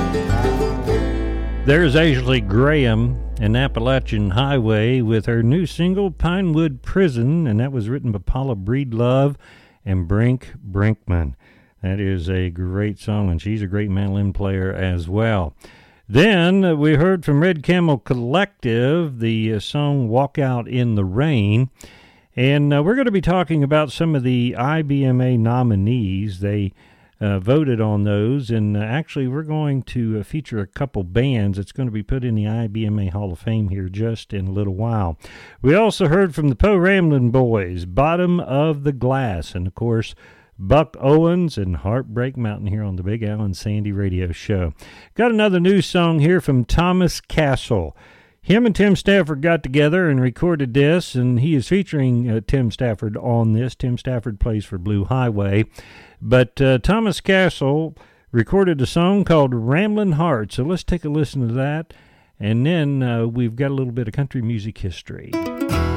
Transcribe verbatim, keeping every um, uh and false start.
There's Ashley Graham and Appalachian Highway with her new single, Pinewood Prison, and that was written by Paula Breedlove and Brink Brinkman. That is a great song, and she's a great mandolin player as well. Then uh, we heard from Red Camel Collective, the uh, song Walk Out in the Rain, and uh, we're going to be talking about some of the I B M A nominees. They Uh, voted on those, and uh, actually we're going to uh, feature a couple bands that's going to be put in the I B M A Hall of Fame here just in a little while. We also heard from the Poe Ramblin' Boys, Bottom of the Glass, and of course Buck Owens and Heartbreak Mountain here on the Big Al and Sandy Radio Show. Got another new song here from Thomas Castle. Him and Tim Stafford got together and recorded this, and he is featuring uh, Tim Stafford on this. Tim Stafford plays for Blue Highway. But uh, Thomas Castle recorded a song called Ramblin' Heart. So let's take a listen to that. And then uh, we've got a little bit of country music history.